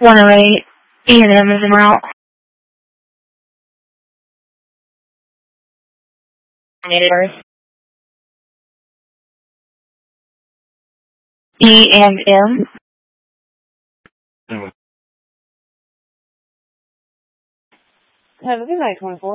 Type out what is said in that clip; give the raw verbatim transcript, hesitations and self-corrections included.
one oh eight. E and M is en route. E and M. Have a good night, twenty-four.